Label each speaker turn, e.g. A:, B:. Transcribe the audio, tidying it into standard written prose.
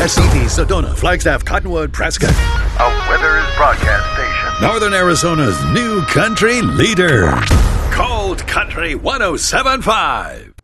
A: City, Sedona, Flagstaff, Cottonwood, Prescott.
B: A Withers broadcast station.
A: Northern Arizona's new country leader. Cold Country 107.5.